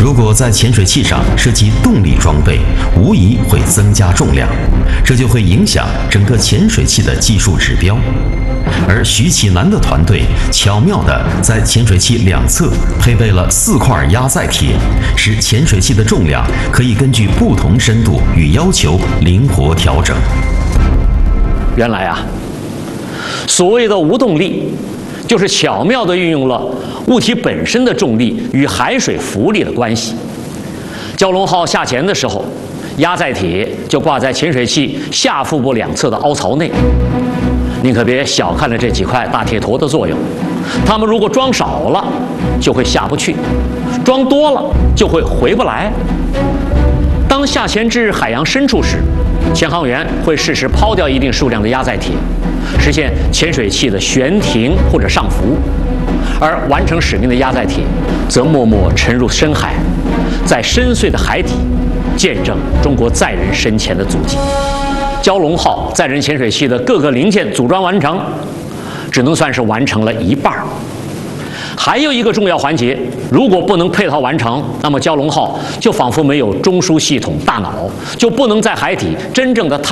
如果在潜水器上设计动力装备，无疑会增加重量，这就会影响整个潜水器的技术指标。而徐启南的团队巧妙地在潜水器两侧配备了4块压载铁，使潜水器的重量可以根据不同深度与要求灵活调整。 原来啊，所谓的无动力，就是巧妙地运用了物体本身的重力与海水浮力的关系。蛟龙号下潜的时候，压载铁就挂在潜水器下腹部两侧的凹槽内。您可别小看了这几块大铁坨的作用，它们如果装少了，就会下不去；装多了，就会回不来。当下潜至海洋深处时，潜航员会适时抛掉一定数量的压载铁，实现潜水器的悬停或者上浮，而完成使命的压载铁则默默沉入深海，在深邃的海底见证中国载人深潜的足迹。蛟龙号载人潜水器的各个零件组装完成，只能算是完成了一半。还有一个重要环节，如果不能配套完成，那么蛟龙号就仿佛没有中枢系统大脑，就不能在海底真正的探